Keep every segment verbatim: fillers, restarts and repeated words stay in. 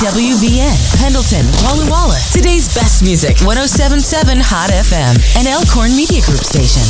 W V N, Pendleton, Walla Walla. Today's best music, one oh seven point seven Hot F M, an Elkhorn Media Group station.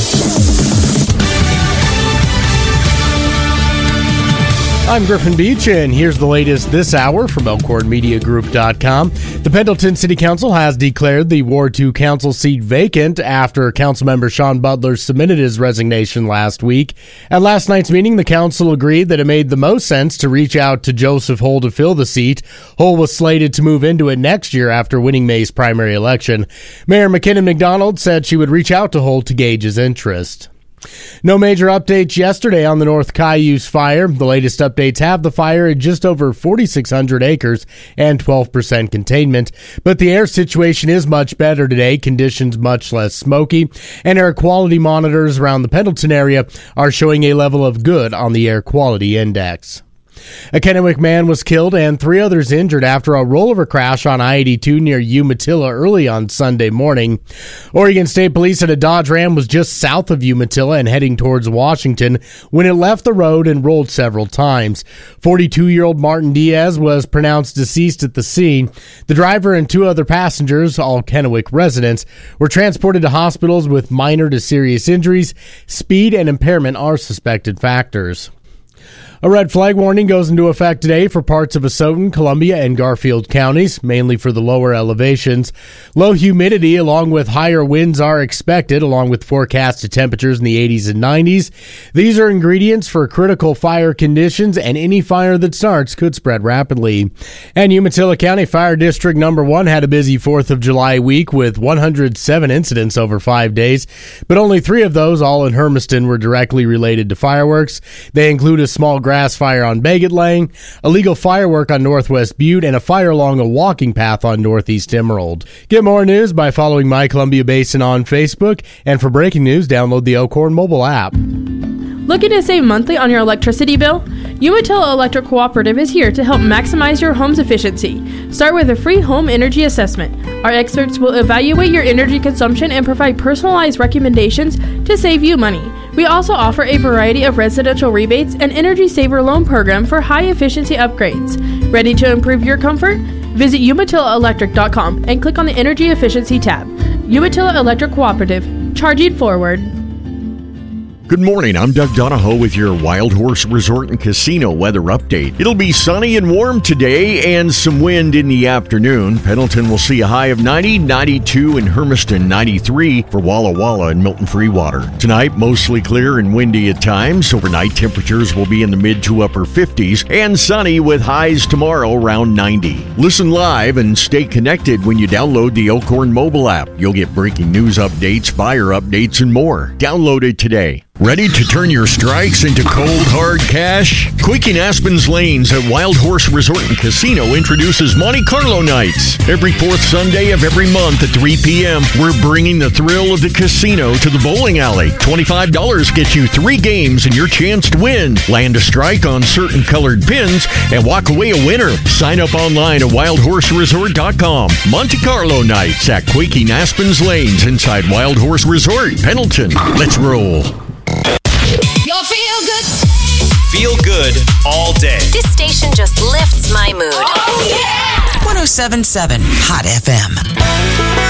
I'm Griffin Beach, and here's the latest this hour from Elkhorn Media Group dot com. The Pendleton City Council has declared the Ward two council seat vacant after Councilmember Sean Butler submitted his resignation last week. At last night's meeting, the council agreed that it made the most sense to reach out to Joseph Hull to fill the seat. Hull was slated to move into it next year after winning May's primary election. Mayor McKinnon McDonald said she would reach out to Hull to gauge his interest. No major updates yesterday on the North Cayuse fire. The latest updates have the fire at just over forty-six hundred acres and twelve percent containment. But the air situation is much better today, conditions much less smoky, and air quality monitors around the Pendleton area are showing a level of good on the air quality index. A Kennewick man was killed and three others injured after a rollover crash on I eighty-two near Umatilla early on Sunday morning. Oregon State Police said a Dodge Ram was just south of Umatilla and heading towards Washington when it left the road and rolled several times. forty-two-year-old Martin Diaz was pronounced deceased at the scene. The driver and two other passengers, all Kennewick residents, were transported to hospitals with minor to serious injuries. Speed and impairment are suspected factors. A red flag warning goes into effect today for parts of Asotin, Columbia, and Garfield counties, mainly for the lower elevations. Low humidity along with higher winds are expected, along with forecasted temperatures in the eighties and nineties. These are ingredients for critical fire conditions, and any fire that starts could spread rapidly. And Umatilla County Fire District Number one had a busy fourth of July week with one hundred seven incidents over five days, but only three of those, all in Hermiston, were directly related to fireworks. They include a small grass fire on Bagot Lane, illegal firework on Northwest Butte, and a fire along a walking path on Northeast Emerald. Get more news by following My Columbia Basin on Facebook, and for breaking news, download the Elkhorn mobile app. Looking to save monthly on your electricity bill? Umatilla Electric Cooperative is here to help maximize your home's efficiency. Start with a free home energy assessment. Our experts will evaluate your energy consumption and provide personalized recommendations to save you money. We also offer a variety of residential rebates and Energy Saver loan program for high efficiency upgrades. Ready to improve your comfort? Visit Umatilla Electric dot com and click on the Energy Efficiency tab. Umatilla Electric Cooperative, charging forward. Good morning, I'm Doug Donahoe with your Wild Horse Resort and Casino weather update. It'll be sunny and warm today and some wind in the afternoon. Pendleton will see a high of ninety, ninety-two in Hermiston, ninety-three for Walla Walla and Milton Freewater. Tonight, mostly clear and windy at times. Overnight temperatures will be in the mid to upper fifties and sunny with highs tomorrow around ninety. Listen live and stay connected when you download the Elkhorn mobile app. You'll get breaking news updates, fire updates, and more. Download it today. Ready to turn your strikes into cold, hard cash? Quaking Aspen's Lanes at Wild Horse Resort and Casino introduces Monte Carlo Nights. Every fourth Sunday of every month at three p.m., we're bringing the thrill of the casino to the bowling alley. twenty-five dollars gets you three games and your chance to win. Land a strike on certain colored pins and walk away a winner. Sign up online at wild horse resort dot com. Monte Carlo Nights at Quaking Aspen's Lanes inside Wild Horse Resort, Pendleton. Let's roll. You'll feel good. Feel good all day. This station just lifts my mood. Oh, yeah! one oh seven point seven Hot F M.